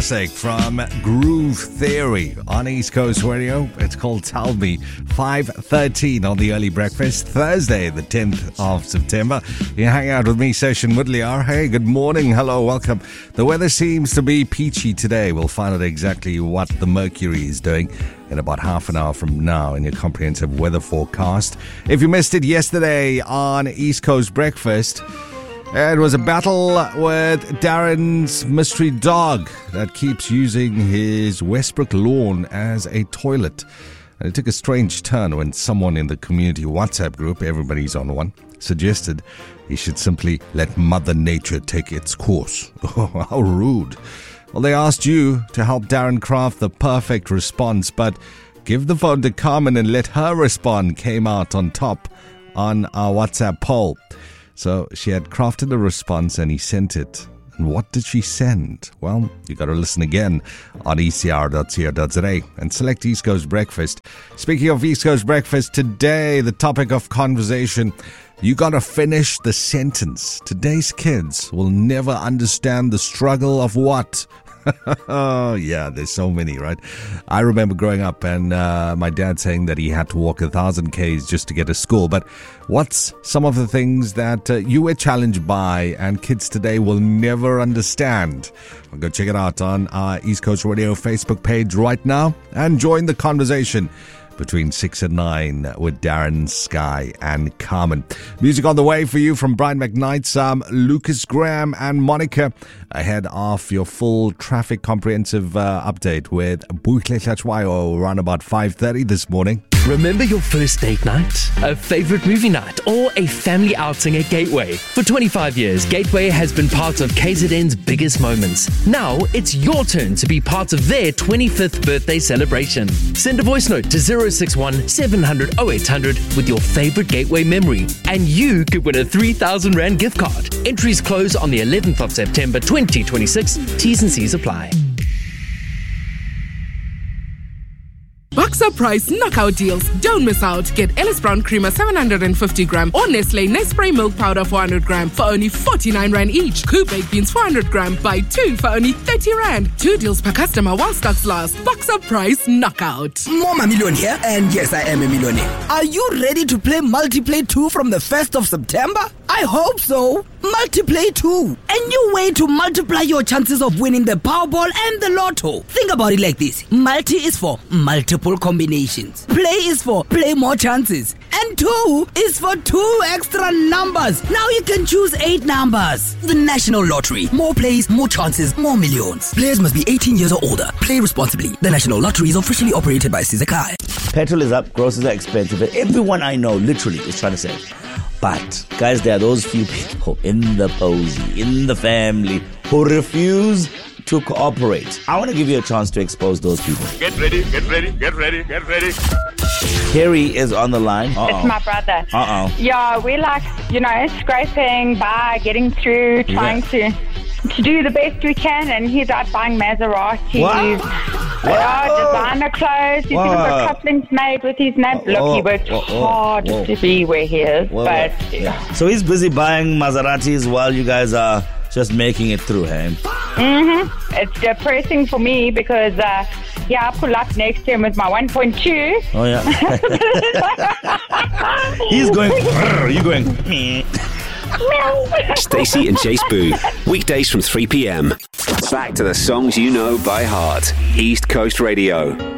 From Groove Theory on East Coast Radio. It's called Tell Me. 5:13 on the early breakfast, Thursday, the 10th of September. You hang out with me, Session Woodley. Hey, good morning. Hello, welcome. The weather seems to be peachy today. We'll find out exactly what the mercury is doing in about half an hour from now in your comprehensive weather forecast. If you missed it yesterday on East Coast Breakfast, it was a battle with Darren's mystery dog that keeps using his Westbrook lawn as a toilet. And it took a strange turn when someone in the community WhatsApp group, everybody's on one, suggested he should simply let Mother Nature take its course. Oh, how rude. Well, they asked you to help Darren craft the perfect response, but give the phone to Carmen and let her respond came out on top on our WhatsApp poll. So she had crafted a response and he sent it. And what did she send? Well, you got to listen again on ecr.co.za and select East Coast Breakfast. Speaking of East Coast Breakfast, today the topic of conversation, you got to finish the sentence. Today's kids will never understand the struggle of what? Oh, yeah, there's so many, right? I remember growing up and my dad saying that he had to walk 1,000 Ks just to get to school. But what's some of the things that you were challenged by and kids today will never understand? Well, go check it out on our East Coast Radio Facebook page right now and join the conversation between 6 and 9 with Darren, Sky and Carmen. Music on the way for you from Brian McKnight, Lucas Graham and Monica ahead of your full traffic comprehensive update with Buhle Hlachwayo around about 5:30 this morning. Remember your first date night, a favorite movie night, or a family outing at Gateway? For 25 years, Gateway has been part of KZN's biggest moments. Now it's your turn to be part of their 25th birthday celebration. Send a voice note to 061 700 0800 with your favorite Gateway memory, and you could win a 3,000 Rand gift card. Entries close on the 11th of September 2026. T's and C's apply. Boxer Price knockout deals. Don't miss out. Get Ellis Brown Creamer 750 gram or Nestle Nespray Milk Powder 400 gram for only 49 Rand each. Coop Baked Beans 400 gram. Buy 2 for only 30 Rand. 2 deals per customer while stocks last. Boxer Price knockout. Mama Million here, and yes, I am a millionaire. Are you ready to play Multiplay 2 from the 1st of September? I hope so. Multiplay 2. A new way to multiply your chances of winning the Powerball and the Lotto. Think about it like this. Multi is for multiple combinations. Play is for play more chances. And 2 is for 2 extra numbers. Now you can choose 8 numbers. The National Lottery. More plays, more chances, more millions. Players must be 18 years or older. Play responsibly. The National Lottery is officially operated by Sizakai. Petrol is up, groceries are expensive. Everyone I know literally is trying to save. But, guys, there are those few people in the posy, in the family, who refuse to cooperate. I want to give you a chance to expose those people. Get ready, get ready, get ready, get ready. Harry is on the line. It's my brother. Yeah, we're like, scraping by, getting through, trying to do the best we can, and he's out buying Maseratis. Designer clothes. He's even got couplings made with his name. Look, he worked hard to be where he is. So he's busy buying Maseratis while you guys are just making it through, hey? It's depressing for me because, I pull up next to him with my 1.2. Oh, yeah. He's going, you're going, Stacey and Chase Boo, weekdays from 3 p.m. Back to the songs you know by heart. East Coast Radio.